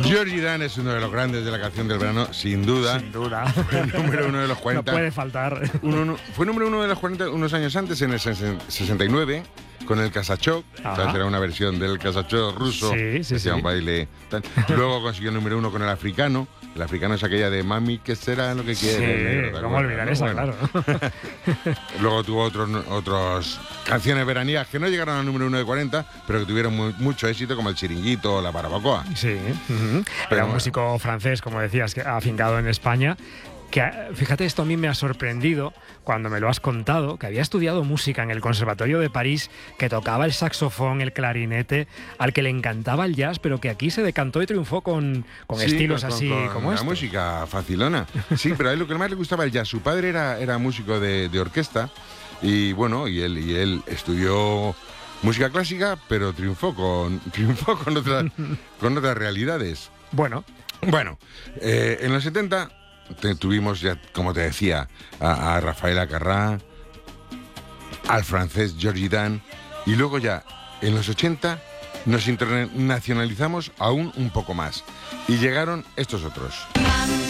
Georgie Dan es uno de los grandes de la canción del verano, sin duda. Sin duda. Fue el número uno de los 40. No puede faltar. Fue número uno de los 40 unos años antes, en el 69, con el Kasachok. ¿Sabes? Era una versión del Kasachok ruso. Sí. Hacía un baile. Luego consiguió el número uno con el africano. El africano es aquella de mami, ¿qué será lo que quiere? Sí, ¿cómo olvidar esa? Bueno. Claro. Luego tuvo otros canciones veraniegas que no llegaron al número uno de 40, pero que tuvieron mucho éxito, como el Chiringuito o la Barbacoa. Sí. Era un músico francés, como decías, que afincado en España. Que, fíjate, esto a mí me ha sorprendido cuando me lo has contado, que había estudiado música en el Conservatorio de París, que tocaba el saxofón, el clarinete, al que le encantaba el jazz, pero que aquí se decantó y triunfó con estilos así como la música facilona. Sí, pero a él lo que más le gustaba el jazz. Su padre era músico de orquesta y bueno, y él estudió música clásica, pero triunfó con otras realidades. Bueno, en los 70 tuvimos ya, como te decía, a Rafael Acarrá, al francés Georgie Dan, y luego ya en los 80 nos internacionalizamos aún un poco más y llegaron estos otros.